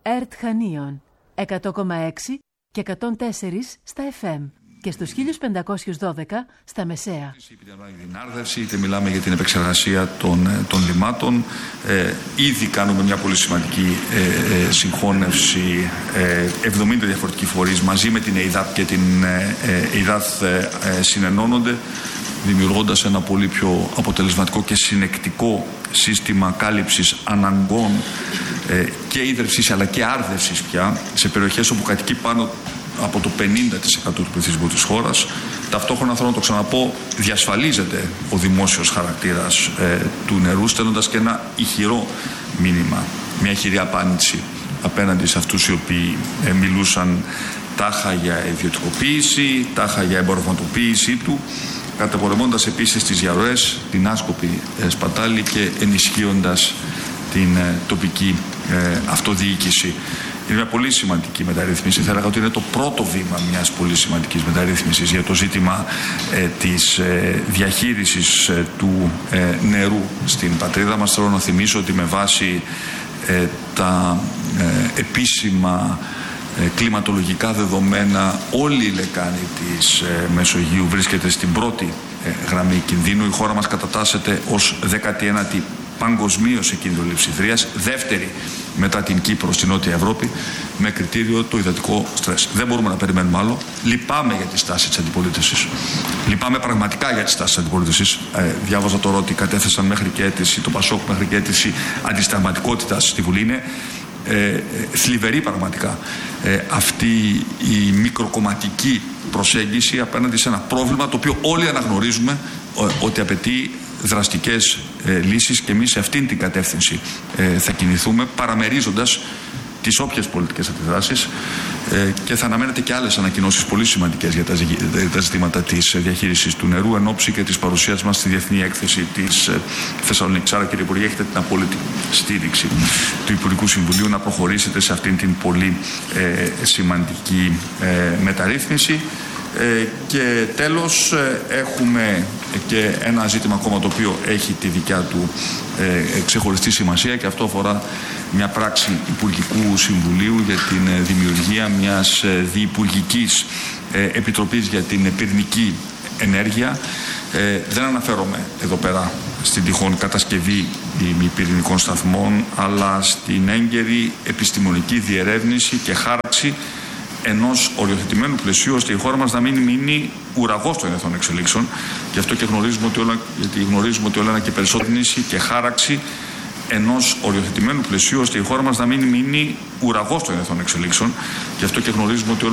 ΕΡΤ Χανίων 100,6 και 104 στα FM και στους 1512 στα μεσαία. Είτε μιλάμε για την άρδευση, είτε μιλάμε για την επεξεργασία των λιμάτων. Ήδη κάνουμε μια πολύ σημαντική συγχώνευση. 70 διαφορετικοί φορείς μαζί με την ΕΙΔΑΠ και την ΕΙΔΑΘ συνενώνονται, δημιουργώντας ένα πολύ πιο αποτελεσματικό και συνεκτικό σύστημα κάλυψης αναγκών και ίδρυυσης αλλά και άρδευσης πια σε περιοχές όπου κατοικεί πάνω από το 50% του πληθυσμού της χώρας. Ταυτόχρονα, θέλω να το ξαναπώ, διασφαλίζεται ο δημόσιος χαρακτήρας του νερού, στέλνοντας και ένα ηχηρό μήνυμα, μια ηχηρή απάντηση απέναντι σε αυτούς οι οποίοι μιλούσαν τάχα για ιδιωτικοποίηση, τάχα για εμπορευματοποίησή του, καταπολεμώντας επίσης τις διαρροές, την άσκοπη σπατάλη και ενισχύοντας την τοπική αυτοδιοίκηση. Είναι μια πολύ σημαντική μεταρρύθμιση. Θα έλεγα ότι είναι το πρώτο βήμα μιας πολύ σημαντικής μεταρρύθμισης για το ζήτημα της διαχείρισης του νερού στην πατρίδα μας. Θέλω να θυμίσω ότι με βάση τα επίσημα κλιματολογικά δεδομένα όλη η λεκάνη της Μεσογείου βρίσκεται στην πρώτη γραμμή κινδύνου. Η χώρα μας κατατάσσεται ως 19η παγκοσμίως σε κίνδυνο λειψιδρίας, δεύτερη μετά την Κύπρο στη Νότια Ευρώπη, με κριτήριο το υδατικό στρες. Δεν μπορούμε να περιμένουμε άλλο. Λυπάμαι για τη στάση της αντιπολίτευσης. Λυπάμαι πραγματικά για τη στάση της αντιπολίτευσης. Διάβαζα τώρα ότι κατέθεσαν μέχρι και αίτηση, το ΠΑΣΟΚ μέχρι και αίτηση αντισταγματικότητας στη Βουλή. Είναι θλιβερή πραγματικά αυτή η μικροκομματική προσέγγιση απέναντι σε ένα πρόβλημα το οποίο όλοι αναγνωρίζουμε ότι απαιτεί δραστικές λύσεις, και εμείς σε αυτήν την κατεύθυνση θα κινηθούμε, παραμερίζοντας τις όποιες πολιτικές αντιδράσεις, και θα αναμένετε και άλλες ανακοινώσεις πολύ σημαντικές για τα ζητήματα της διαχείρισης του νερού εν ώψη και της παρουσίας μας στη Διεθνή Έκθεση της Θεσσαλονίκης. Άρα, κύριε Υπουργέ, έχετε την απόλυτη στήριξη του Υπουργικού Συμβουλίου να προχωρήσετε σε αυτήν την πολύ σημαντική μεταρρύθμιση. Και τέλος, έχουμε και ένα ζήτημα ακόμα το οποίο έχει τη δικιά του ξεχωριστή σημασία, και αυτό αφορά μια πράξη Υπουργικού Συμβουλίου για την δημιουργία μιας διυπουργικής επιτροπής για την πυρηνική ενέργεια. Δεν αναφέρομαι εδώ πέρα στην τυχόν κατασκευή πυρηνικών σταθμών, αλλά στην έγκαιρη επιστημονική διερεύνηση και χάραξη ενός οριοθετημένου πλαισίου, ώστε η χώρα μας να μην μείνει ουραγός των εθνών εξελίξεων. Και αυτό και γνωρίζουμε ότι όλα ένα και περισσότερη και χάραξη ενός οριοθετημένου πλαισίου, ώστε η χώρα μας να μην μείνει ουραγός των εθνών εξελίξεων. Και αυτό και γνωρίζουμε ότι